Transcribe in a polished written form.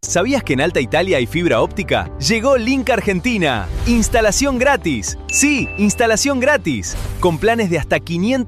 ¿Sabías que en Alta Italia hay fibra óptica? Llegó Link Argentina. Instalación gratis. Sí, instalación gratis. Con planes de hasta 500